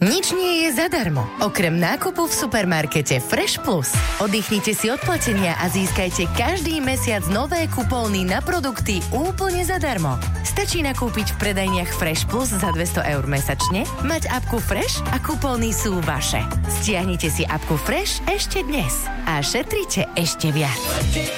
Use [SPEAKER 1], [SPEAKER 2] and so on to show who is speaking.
[SPEAKER 1] Nič nie je zadarmo, okrem nákupu v supermarkete Fresh Plus. Oddychnite si od platenia a získajte každý mesiac nové kupóny na produkty úplne zadarmo. Stačí nakúpiť v predajniach Fresh Plus za 200 eur mesačne, mať apku Fresh a kupóny sú vaše. Stiahnite si apku Fresh ešte dnes a šetrite ešte viac.